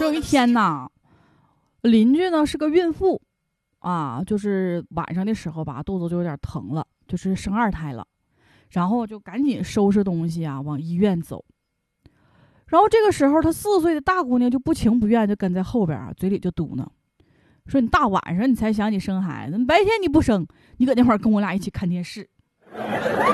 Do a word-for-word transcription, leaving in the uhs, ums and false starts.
说有一天呐，邻居呢是个孕妇啊，就是晚上的时候吧，肚子就有点疼了，就是生二胎了，然后就赶紧收拾东西啊，往医院走。然后这个时候，她四岁的大姑娘就不情不愿就跟在后边啊，嘴里就嘟囔说：“你大晚上你才想你生孩子，白天你不生，你搁那会儿跟我俩一起看电视。”